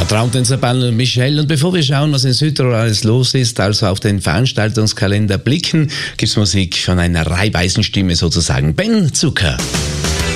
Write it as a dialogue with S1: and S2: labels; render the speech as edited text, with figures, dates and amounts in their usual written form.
S1: Vertraut den Sabine und Michelle. Und bevor wir schauen, was in Südtirol alles los ist, also auf den Veranstaltungskalender blicken, gibt's Musik von einer Reihweisenstimme sozusagen, Ben Zucker.